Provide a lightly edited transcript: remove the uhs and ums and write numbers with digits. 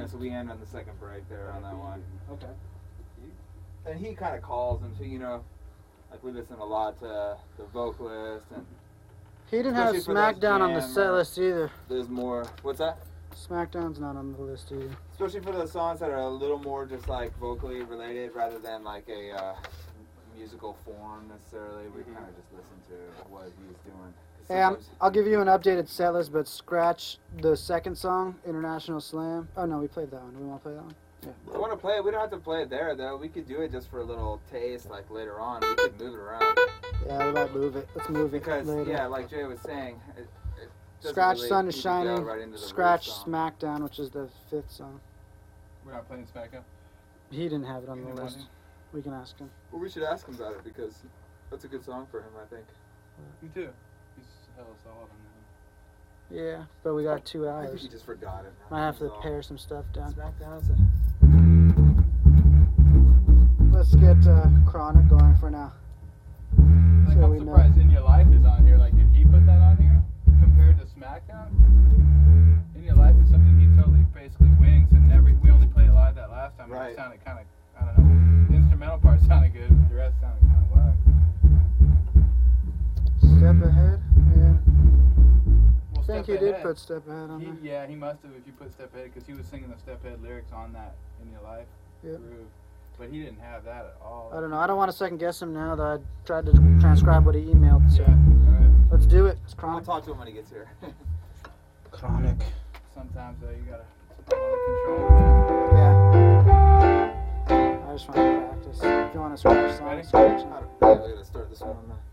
so we end on the second break there on that one. Okay. And he kind of calls into, like we listen a lot to the vocalist, and He didn't have especially for those SmackDown on the jam set or- list either. there's more. What's that? SmackDown's not on the list either. Especially for those songs that are a little more just like vocally related rather than like a musical form necessarily. We kind of just listen to what he's doing. 'Cause Hey, sometimes- I'll give you an updated set list, but scratch the second song, International Slam. Oh no, we played that one. Do we want to play that one? Yeah. I want to play it. We don't have to play it there though. We could do it just for a little taste, like later on. We could move it around Yeah, we might move it. Let's move it because later. yeah, like Jay was saying, it doesn't Scratch really Sun is need to go Shining. right into the Scratch real song. SmackDown, which is the 5th song. We're not playing SmackDown. He didn't have it on You the didn't want list. We can ask him. Well, we should ask him about it because that's a good song for him, I think. Me too. He's hella solid on that. Yeah, but we got 2 I think hours. he just forgot it. Might have to That's all. pare some stuff down. SmackDown's Let's get Chronic going for now. Like, So I'm we know. surprised In Your Life is on here. Like, did he put that on here compared to SmackDown? In Your Life is something he totally basically wings, and we only played live that last time. And Right. it sounded kind of, I don't know. The instrumental part sounded good, but the rest sounded kind of whack. Step Ahead? Yeah. Well, I think Step he did Ahead, put Step Ahead on there. Yeah, he must have if you put Step Ahead, because he was singing the Step Ahead lyrics on that In Your Life Yeah. groove. But he didn't have that at all. I don't know. I don't want to second guess him now that I tried to transcribe what he emailed. So Yeah, alright. let's do it. It's I'll Chronic. talk to him when he gets here. Chronic. Sometimes you gotta put all the control. Yeah. I just want to practice. If you want to scratch Ready? songs, scratch I them. don't know. I gotta start this one.